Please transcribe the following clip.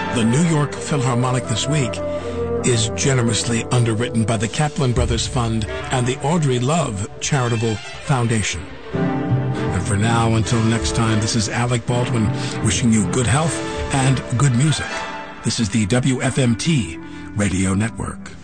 The New York Philharmonic this week is generously underwritten by the Kaplan Brothers Fund and the Audrey Love Charitable Foundation. And for now, until next time, this is Alec Baldwin wishing you good health and good music. This is the WFMT Radio Network.